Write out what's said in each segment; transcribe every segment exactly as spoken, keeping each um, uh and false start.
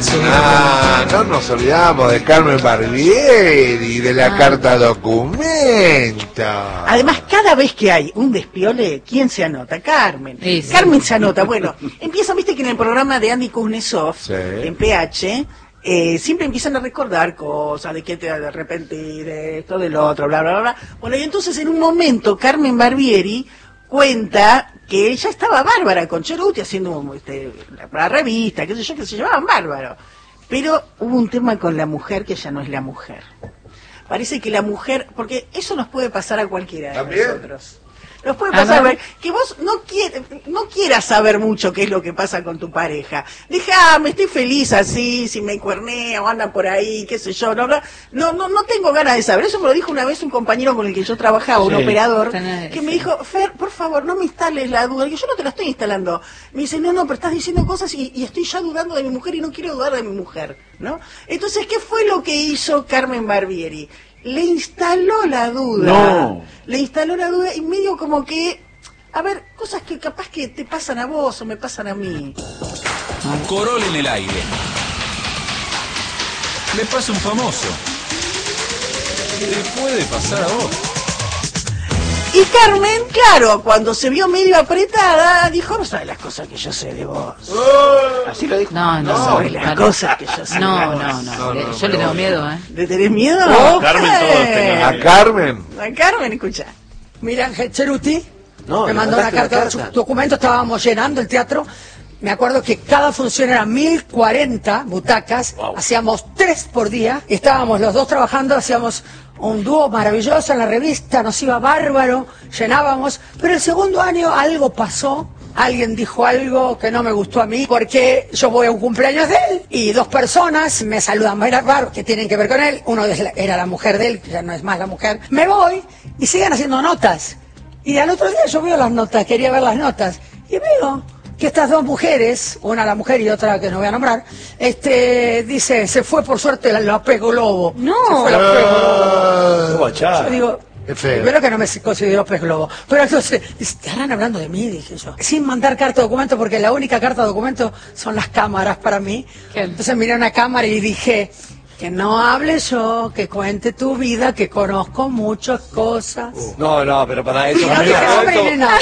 Ah, no nos olvidamos de Carmen Barbieri, de la ah. carta documento. Además, cada vez que hay un despiole, ¿quién se anota? Carmen. Sí, sí. Carmen se anota. Bueno, empieza, viste que en el programa de Andy Kuznetsov, sí. en P H, eh, siempre empiezan a recordar cosas, de que te, de repente de esto, del otro, bla, bla, bla. Bueno, y entonces en un momento Carmen Barbieri cuenta que ella estaba bárbara con Cheruti haciendo este, la revista, qué sé yo, que se llevaban bárbaro. Pero hubo un tema con la mujer que ya no es la mujer. Parece que la mujer, porque eso nos puede pasar a cualquiera de ¿También? nosotros. Nos puede pasar, ver, que vos no, quiere, no quieras saber mucho qué es lo que pasa con tu pareja. Dije, ah, me estoy feliz así, si me cuernea o andan por ahí, qué sé yo. No, no, no, no tengo ganas de saber. Eso me lo dijo una vez un compañero con el que yo trabajaba, sí, un operador, que me dijo, Fer, por favor, no me instales la duda. Y yo no te la estoy instalando. Me dice, no, no, pero estás diciendo cosas y, y estoy ya dudando de mi mujer y no quiero dudar de mi mujer, ¿no? Entonces, ¿qué fue lo que hizo Carmen Barbieri? Le instaló la duda, no. le instaló la duda y medio como que, a ver, cosas que capaz que te pasan a vos o me pasan a mí. Corol en el aire. Le pasa un famoso. Te puede pasar a vos. Y Carmen, claro, cuando se vio medio apretada, dijo, no sabes las cosas que yo sé de vos. Oh. Así lo dijo. No, no. No sabes las no, cosas que yo sé no, de vos. No, no, no. no yo le tengo miedo, ¿eh? ¿Le tenés miedo? No, Carmen, todos tenemos. A Carmen. A Carmen, escucha. Mira, Cheruti no, me mandó una carta, una carta. Documento, estábamos llenando el teatro. Me acuerdo que cada función era mil cuarenta butacas, wow. hacíamos tres por día, estábamos los dos trabajando, hacíamos un dúo maravilloso en la revista, nos iba bárbaro, llenábamos, pero el segundo año algo pasó, alguien dijo algo que no me gustó a mí, porque yo voy a un cumpleaños de él y dos personas me saludan, era raro, que tienen que ver con él, uno era la mujer de él, que ya no es más la mujer, me voy y siguen haciendo notas, y al otro día yo veo las notas, quería ver las notas, y veo que estas dos mujeres, una la mujer y otra que no voy a nombrar, este, dice, se fue por suerte el López Globo. No. Se fue el López Globo. Uh, Yo digo, primero que no me considero López Globo. Pero entonces, ¿estarán hablando de mí? Dije yo. Sin mandar carta de documento, porque la única carta de documento son las cámaras para mí. ¿Qué? Entonces miré una cámara y dije, que no hable yo, que cuente tu vida, que conozco muchas cosas. Uh, no, no, pero para eso... No, no, no,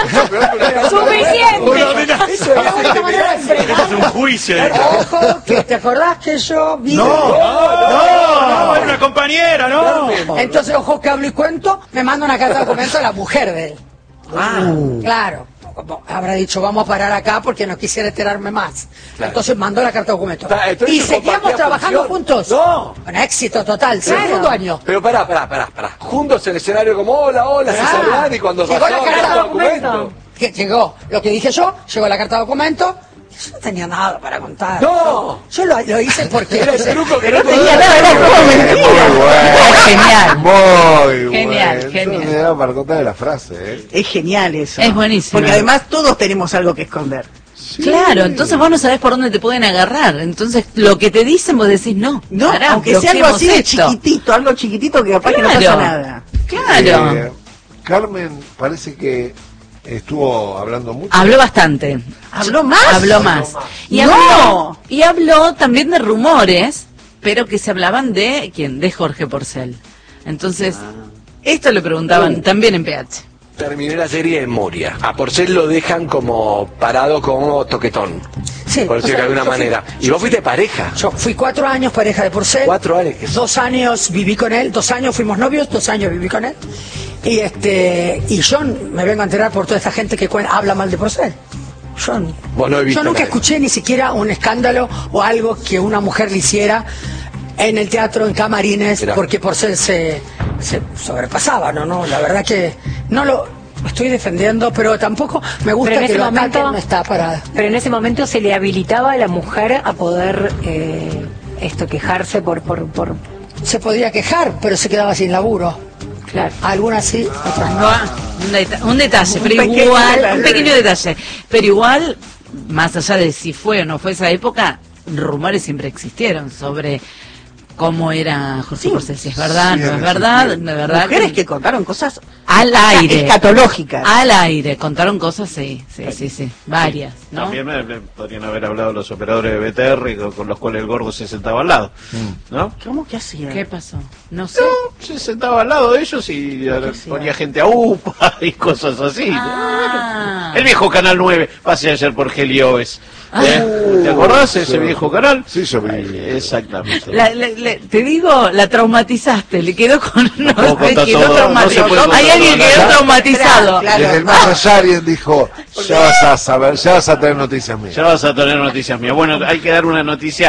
no. Suficiente. Eso es la única manera de frenar. Es un juicio. Ojo, que te acordás que yo vi... No, no, no, era una compañera, no. Entonces, ojo que hablo y cuento, me manda una carta de documento a la mujer de él. Ah. Claro. Habrá dicho, vamos a parar acá porque no quisiera enterarme más. Claro. Entonces mandó la carta de documento. Y seguíamos trabajando función. juntos. No. Con éxito total, Claro. segundo año. Pero pará, pará, pará, pará. Juntos en el escenario como, hola, hola, Ah, se saludan y cuando llegó pasó la carta de documento. documento. Que llegó lo que dije yo, llegó la carta de documento. Yo no tenía nada para contar. No. Yo lo, lo hice porque... Era ese truco que no tenía nada, era todo mentira. Genial. Muy Genial, bueno. genial. Yo me daba para contar de la frase, ¿eh? Es genial eso. Es buenísimo. Porque además todos tenemos algo que esconder. Sí. Claro, entonces vos no sabés por dónde te pueden agarrar. Entonces, lo que te dicen vos decís no. No, pará, aunque sea algo así de esto. chiquitito, algo chiquitito que capaz Claro. que no pasa nada. Claro. Eh, Carmen parece que estuvo hablando mucho. Habló bastante. ¿Habló más? Habló más. Y No. habló, y habló también de rumores, pero que se hablaban de quién, de Jorge Porcel. Entonces, esto le preguntaban Uh. también en P H. Terminé la serie en Moria. A Porcel lo dejan como parado como toquetón. Sí, por o decirlo sea, de alguna yo fui- manera. Y vos fuiste pareja. Yo fui cuatro años pareja de Porcel. Cuatro años. Que Dos años viví con él, dos años fuimos novios, dos años viví con él. Y este y yo me vengo a enterar por toda esta gente que cuen- habla mal de Porcel. Yo, Vos no he visto yo nunca nadie. escuché ni siquiera un escándalo o algo que una mujer le hiciera en el teatro, en camarines, Mirá. porque Porcel se, se sobrepasaba, ¿no? no La verdad que no lo estoy defendiendo, pero tampoco me gusta Pero en que ese lo momento- ataquen, no está para... Pero en ese momento se le habilitaba a la mujer a poder eh, esto quejarse por, por, por... Se podía quejar, pero se quedaba sin laburo. Claro. Algunas sí, otras no. No, un, deta- un detalle, Un pero pequeño igual, detalle. un pequeño detalle. Pero igual, más allá de si fue o no fue esa época, rumores siempre existieron sobre cómo era Jorge Sí. Porcel, si es verdad, Sí, no es sí, verdad, sí. no es verdad. Mujeres que contaron cosas Al aire. escatológicas. Al aire, contaron cosas, sí, sí, sí, sí, varias, ¿no? También me, me podrían haber hablado los operadores de B T R con, con los cuales el gordo se sentaba al lado, ¿no? ¿Cómo que hacía? ¿Qué pasó? No sé. No, se sentaba al lado de ellos y eh, hacía? ponía gente a UPA y cosas así. Ah. El viejo Canal nueve, pasé ayer por Gelioves. ¿Eh? ¿Te acordás de ese sí. viejo canal? Sí, yo vi. Ay, exactamente. La- la- la- te digo, la traumatizaste, le quedó con... No, puedo contar quedó todo, traumati- no se puede contar Hay alguien todo, que quedó ¿no? traumatizado. Claro. Desde el más allá alguien dijo, ya vas a saber, ya vas a tener noticias mías. Ya vas a tener noticias mías. Bueno, hay que dar una noticia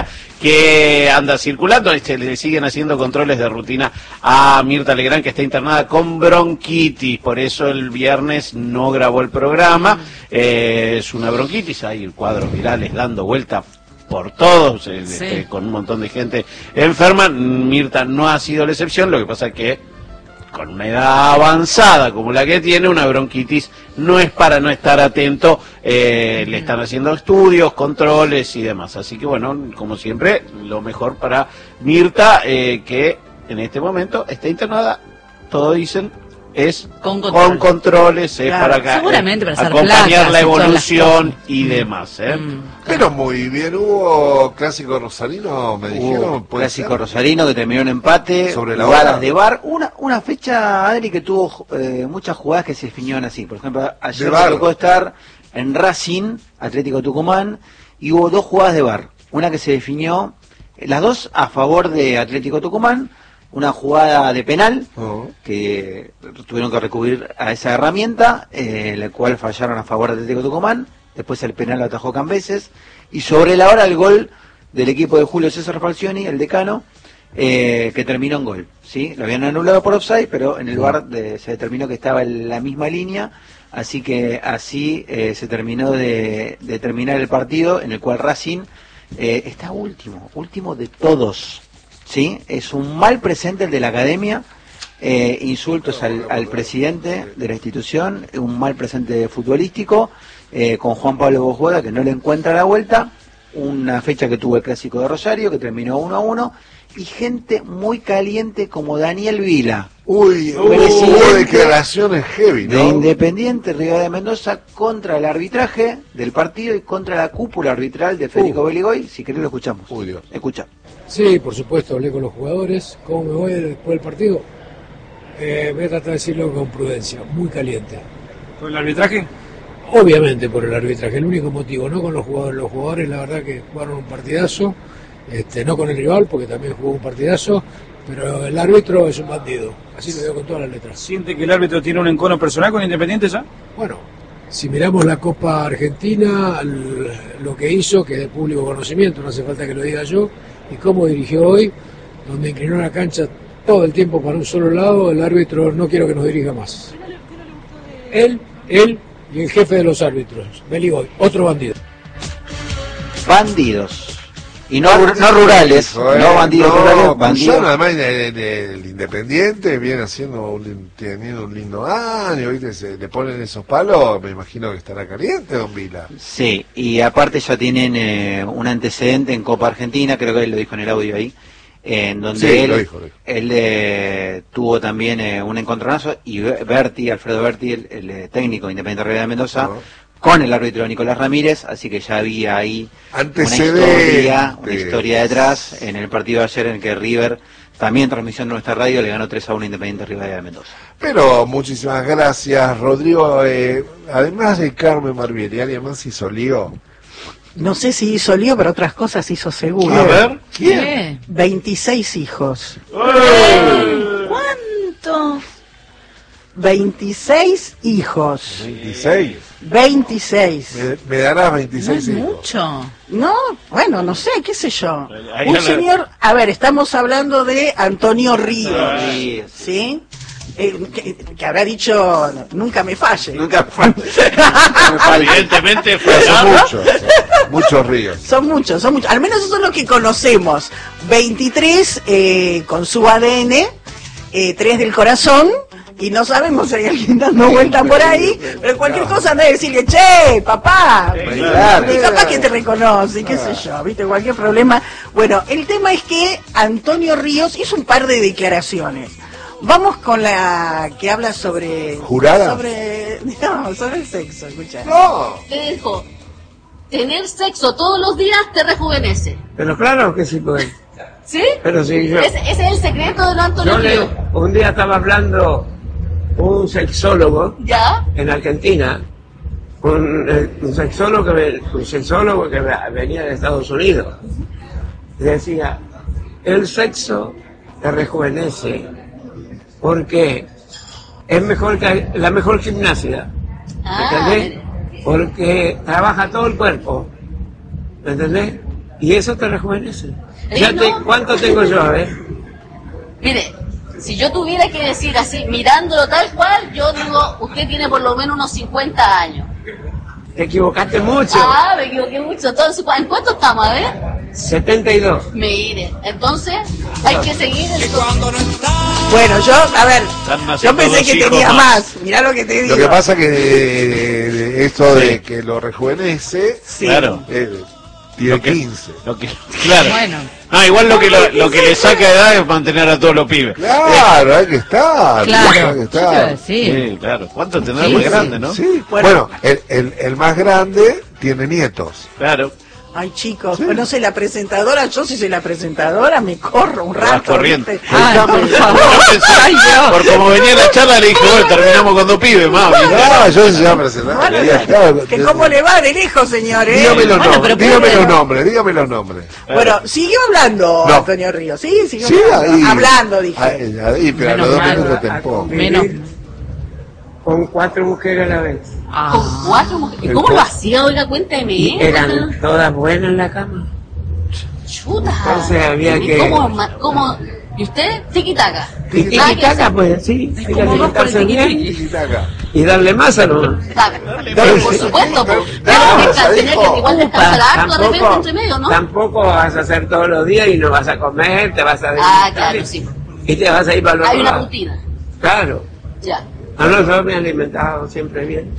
que anda circulando. Este, le siguen haciendo controles de rutina a Mirta Legrand, que está internada con bronquitis. Por eso el viernes no grabó el programa. Eh, es una bronquitis. Hay cuadros virales dando vuelta por todos, eh, Sí. este, con un montón de gente enferma. Mirta no ha sido la excepción. Lo que pasa es que con una edad avanzada como la que tiene, una bronquitis no es para no estar atento, eh, le están haciendo estudios, controles y demás. Así que bueno, como siempre, lo mejor para Mirta, eh, que en este momento está internada, todos dicen, es Con con, control. controles, es Claro, para acá, seguramente para hacer acompañar placas la y todas las evolución cosas. y demás. ¿eh? Mm. Pero muy bien, hubo clásico rosarino, me dijeron. Hubo ¿puede clásico ser? rosarino que terminó en empate, Sobre la jugadas hora. de bar, una una fecha, Adri, que tuvo eh, muchas jugadas que se definieron así. Por ejemplo, ayer De me bar. tocó estar en Racing, Atlético Tucumán, y hubo dos jugadas de bar. Una que se definió, las dos a favor de Atlético Tucumán, una jugada de penal, Oh. que tuvieron que recurrir a esa herramienta, eh, la cual fallaron a favor de Atlético Tucumán, después el penal lo atajó Cambeses, y sobre la hora el gol del equipo de Julio César Falcioni, el decano, eh, que terminó en gol, ¿sí? Lo habían anulado por offside, pero en el V A R de- se determinó que estaba en la misma línea, así que así eh, se terminó de, de terminar el partido, en el cual Racing eh, está último, último de todos, ¿sí? Es un mal presente el de la academia, eh, insultos al, al presidente de la institución, un mal presente futbolístico, eh, con Juan Pablo Bojueda, que no le encuentra la vuelta, una fecha que tuvo el Clásico de Rosario, que terminó uno a uno, y gente muy caliente como Daniel Vila, Uy, hubo Presidente declaraciones heavy, de ¿no? Independiente Rivadavia de Mendoza, contra el arbitraje del partido y contra la cúpula arbitral de Federico Uh. Beligoy. Si querés lo escuchamos. Uy, Dios. Escucha. Sí, por supuesto, hablé con los jugadores. ¿Cómo me voy después del partido? Eh, voy a tratar de decirlo con prudencia, muy caliente. ¿Con el arbitraje? Obviamente por el arbitraje, el único motivo, no con los jugadores. Los jugadores, la verdad, que jugaron un partidazo, este, no con el rival, porque también jugó un partidazo, pero el árbitro es un bandido, así lo digo con todas las letras. ¿Siente que el árbitro tiene un encono personal con Independiente ya? Bueno, si miramos la Copa Argentina, el- lo que hizo, que es de público conocimiento, no hace falta que lo diga yo, y cómo dirigió hoy, donde inclinó la cancha todo el tiempo para un solo lado, el árbitro no quiero que nos dirija más. Él, él y el jefe de los árbitros, Beligoy, otro bandido. Bandidos. Y no, ru- no rurales, Eso, eh, no bandidos no, rurales, Puyol, bandidos. además en el, en el Independiente viene haciendo un, teniendo un lindo año, ¿viste? Se le ponen esos palos, me imagino que estará caliente, don Vila. Sí, y aparte ya tienen eh, un antecedente en Copa Argentina, creo que él lo dijo en el audio ahí, eh, en donde Sí, él, lo dijo, lo dijo. él eh, tuvo también eh, un encontronazo, y Be- Berti, Alfredo Berti, el, el, eh, técnico de Independiente Rivadavia de Mendoza, No. con el árbitro Nicolás Ramírez, así que ya había ahí una Antecedentes. historia, una historia detrás, en el partido de ayer en que River, también transmisión de nuestra radio, le ganó tres a uno a Independiente Rivadavia de Mendoza. Pero muchísimas gracias, Rodrigo. Eh, además de Carmen Barbieri, ¿alguien más hizo lío? No sé si hizo lío, pero otras cosas hizo seguro. A ver. ¿Qué? veintiséis hijos. ¿Cuánto? veintiséis hijos. veintiséis. veintiséis. Me, me darás No veintiséis es hijos. mucho. No, bueno, no sé, qué sé yo. Ahí Un no le- señor, a ver, estamos hablando de Antonio Ríos, Sí, ¿sí? Eh, que, que habrá dicho, nunca me falle. Nunca fue. Evidentemente fue Pero son nada. muchos, muchos ríos. Son muchos, son muchos. Al menos esos son los que conocemos. veintitrés eh, con su A D N, eh, tres del corazón y no sabemos si hay alguien dando vuelta por ahí, pero cualquier cosa anda a decirle, che, papá, Claro. y capaz que te reconoce, qué sé yo, viste, cualquier problema. Bueno, el tema es que Antonio Ríos hizo un par de declaraciones. Vamos con la que habla sobre... ¿Jurada? Sobre... No, sobre el sexo, escucha. No. Te dijo, tener sexo todos los días te rejuvenece. Pero claro que sí puede. ¿Sí? Pero sí, yo... Ese, ese es el secreto de lo Antonio Yo le, Ríos. un día estaba hablando un sexólogo ¿Ya? en Argentina, un, eh, un sexólogo que ve- un sexólogo que ve- venía de Estados Unidos. Decía, el sexo te rejuvenece porque es mejor que la mejor gimnasia. Ah, ¿Entendés? Porque trabaja todo el cuerpo. ¿Me entendés? Y eso te rejuvenece. Eh, Ya te- no. ¿Cuánto tengo yo? A ver. Mire, si yo tuviera que decir así, mirándolo tal cual, yo digo, usted tiene por lo menos unos cincuenta años. Te equivocaste mucho. Ah, me equivoqué mucho. Entonces, ¿en cuánto estamos? A ver. setenta y dos. Mire, entonces hay que seguir el... Bueno, yo, a ver, Están yo naciendo pensé dos que hijos tenía más. más. Mirá lo que te digo. Lo que pasa que eh, de esto de que lo rejuvenece, Sí. Claro. eh, tiene Lo que- quince. Lo que, claro. Bueno. Ah, igual lo que lo, lo que le saca edad es mantener a todos los pibes. Claro, hay que estar. Claro, hay que yo te iba a estar. decir. Sí, claro. ¿Cuánto tendrá Sí, más sí. grande, no? Sí, Bueno. bueno, el, el, el más grande tiene nietos. Claro. Ay, chicos, pues no sé, la presentadora, yo si soy la presentadora, me corro un Te vas rato. corriendo. ¿viste? Ay, por favor. Yo pensé, Ay, Dios. por como venía la charla, le dije, bueno, terminamos con dos pibes más. No, yo se iba a presentar. Bueno, quería estar. que cómo le va de lejos, señores. Dígame los Bueno, nombres, pero dígame puede- los nombres, dígame los nombres. Bueno, siguió hablando No. Antonio Ríos, sí, siguió Sí, hablando. ahí. Hablando, dije. Ahí, ahí, pero a Menos los dos mal. minutos A tempo. convivir Menos. con cuatro mujeres a la vez. Ah. Con cuatro mujeres. ¿Y El cómo po- lo hacía? Oiga, cuénteme. Y eran todas buenas en la cama. Chuta. Entonces había ¿Y que- cómo, ma- cómo- ¿Y usted? Tiki-taka. Tiki Nada que taka, hacer. pues sí. Hay que como dos por el alimentarse bien tiki-tiki. y darle masa, ¿no? Taka. Pero por supuesto, pues. Claro, Tenés que se tener dijo. que igual descansar harto de repente entre medio, ¿no? Tampoco vas a hacer todos los días y no vas a comer, te vas a Ah, desmayar claro, sí. y te vas a ir para el Hay otro una lado. rutina. Claro. Ya. A nosotros me he alimentado siempre bien.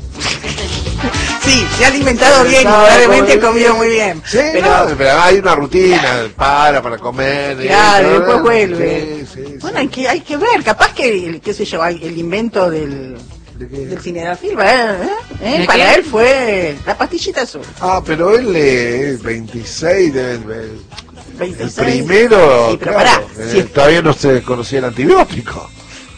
Sí, se ha alimentado bien, Claro, probablemente muy comió muy bien. Sí, pero, no, pero hay una rutina, para para comer. claro, eh, después ¿no? vuelve. Sí, sí, sí. Bueno, hay que, hay que ver, capaz que, el- qué sé yo, hay- el invento del, ¿De qué? del Cinedafil, ¿eh? ¿Eh? ¿De Para qué? él fue la pastillita azul. Ah, pero él es veintiséis, debe- debe- el veintiséis. primero, Sí, pero claro, pará, eh, sí. todavía no se conocía el antibiótico.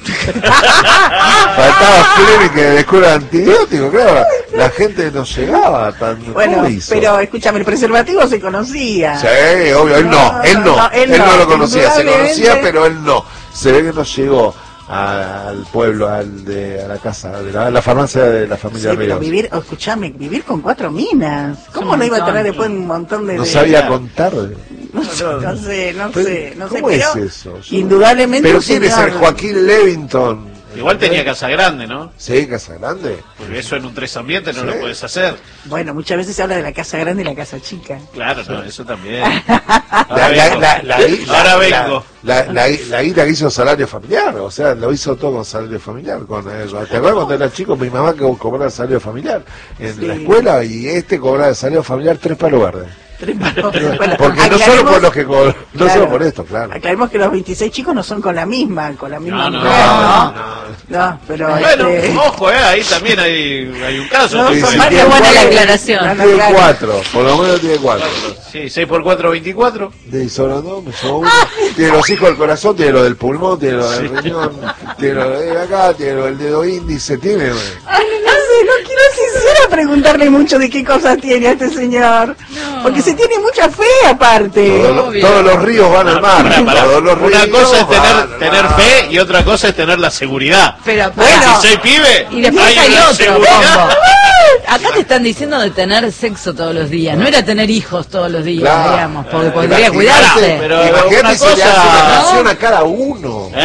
Faltaba Fleming que descubra el antibiótico, claro, la gente no llegaba tan... Bueno, ¿cómo hizo? pero escúchame, el preservativo se conocía. Sí, obvio, él no, No, él no, no, no, él él no no, lo conocía, se indudablemente. conocía, pero él no. Se ve que no llegó a- al pueblo, al de, a la casa, de la, a la farmacia de la Sí, familia pero Ríos. vivir, oh, escuchame, vivir con cuatro minas. ¿Cómo un no iba a montón. tener después un montón de... No de- sabía contar. No sé, no sé, no Pero, sé, no sé, ¿cómo pero es eso? Yo- indudablemente Pero un quién es señor- el Joaquín Levington. Igual tenía casa grande, ¿no? Sí, Casa Grande. Porque eso en un tres ambiente no Sí. lo puedes hacer. Bueno, muchas veces se habla de la casa grande y la casa chica. Claro, no, eso también. La, Ahora la, vengo. la, la, Ahora la- vengo. La, la, la guita que hizo salario familiar, o sea, lo hizo todo con salario familiar. Con, eh, ¿te acuerdas cuando era chico mi mamá que cobraba el salario familiar en Sí. la escuela y este cobraba el salario familiar tres palos verdes? Tres palos. Bueno, Porque no aclaremos- solo por los que cobran, no Claro. solo por esto, claro. Aclaremos que los veintiséis chicos no son con la misma, con la misma No, no, mujer, no, ¿no? No, pero Bueno, este... ojo, eh, ahí también hay, hay un caso. No, Sí, son sí, varias tiene buenas cuatro- aclaración. No, no, Tiene claro. cuatro, por lo menos tiene cuatro. Sí, seis por cuatro, veinticuatro. De sobra dos, me sobra uno. Tiene los hijos del corazón, tiene lo del pulmón, tiene lo del riñón, tiene lo de acá, tiene lo del dedo índice, tiene... Ay, no sé, no quiero quisiera preguntarle mucho de qué cosas tiene a este señor. Porque se tiene mucha fe aparte. Todos, los- Obvio. todos los ríos van al mar. Pará, pará. Todos los Una ríos cosa es van tener, al tener mar. fe y otra cosa es tener la seguridad. Pero Bueno. pará. Si soy pibe, Y después hay una otro seguridad. combo. Acá te están diciendo de tener sexo todos los días, no era tener hijos todos los días, Claro. digamos, porque podría Imagínate, cuidarse. Pero Imagínate una si le hace cosa- una canción a cada uno. ¿Eh?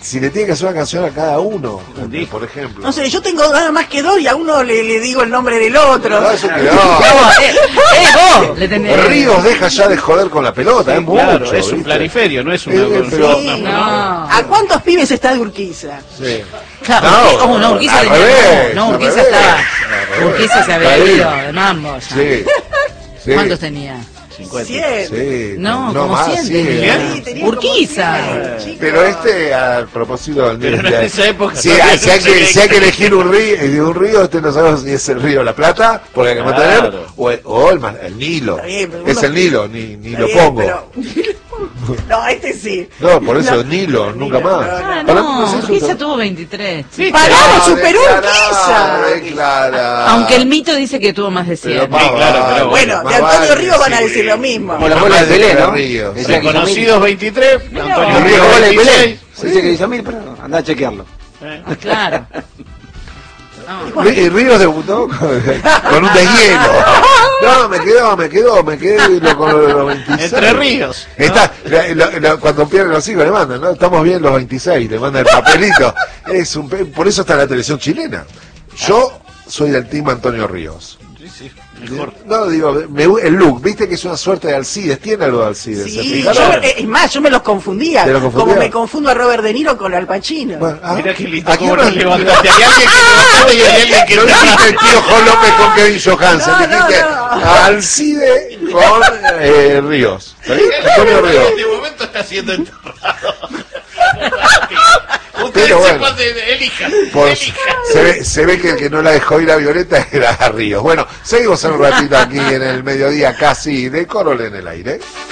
si le tiene que hacer una canción a cada uno, por ejemplo. No sé, yo tengo nada más que dos y a uno le, le digo el nombre del otro. No, eso que no. eh, eh, vos le tenés. Ríos deja ya de joder con la pelota, Sí, es claro, mucho. es un ¿viste? planiferio, no es una... Eh, pero- Sí, No. ¿A cuántos pibes está de Urquiza? Sí. Claro, No, Urquiza- oh, no, Urquiza al tenía- revés, no, al Urquiza revés, estaba. al revés. Urquiza se había Ahí. ido de mambo. ya. Sí. Sí. ¿Cuántos tenía? cincuenta. Cien. Sí. No, como más, cien sí. tenía. Sí, tenía como Urquiza. cien, chicos. Pero este, a propósito del Pero en de- esa época si, no había si hay que, un si hay que elegir un río, eh, un río, este no sabemos si es el río La Plata, porque hay que Claro. mantener, o el, o el, ma- el Nilo. Está bien, pero Es uno- el Nilo, ni, ni Está lo bien, pongo. pero- No, este sí. No, por eso No. Nilo, nunca Nilo, más. no, Ah, Para mí no, es eso, Urquiza ¿no? tuvo veintitrés. ¡Paramos, superó declará, Urquiza! declará. Aunque el mito dice que tuvo más de Pero cien. más Sí, claro, vale, pero Bueno, más de Antonio vale, Ríos van a sí. decir lo mismo. Como la Más bola de vale Pelé, ¿no? Ríos. Decía que hizo Reconocidos veintitrés, Antonio mil. Ríos Como la bola de Pelé. veintiséis. Dice que hizo mil, pero anda a chequearlo. Ah, claro. No. Rí- Ríos debutó con, con un deshielo. No, me quedó, me quedó, me quedé lo- con los, los veintiséis. Entre Ríos. ¿no? Está, la- la- la- cuando pierden los hijos le mandan, ¿no? Estamos bien los veintiséis, le mandan el papelito. Es un, pe- por eso está la televisión chilena. Yo soy del team Antonio Ríos. Sí, sí, mejor. No, digo, me- el look, viste que es una suerte de Alcides, tiene algo de Alcides. ¿se Sí, fijaron? yo, eh, es más, yo me los confundía. ¿Te lo confundía? Como me confundo a Robert De Niro con Al Pacino. Bueno, ah, Mirá qué lindo ¿a quién cómo no- nos levantaste. Hay alguien que levantó y hay alguien que No dijiste el Piojo López con Kevin Johansen, No, no, dijiste no. Alcide con eh, Ríos. ¿Está bien? Antonio Ríos. De momento está siendo enterrado. Ustedes Pero bueno. sepan de, de- elijan, Por- elijan. se, ve, se ve que el que no la dejó ir a Violeta era Ríos. Bueno, seguimos en un ratito aquí en el mediodía casi de Corol en el aire.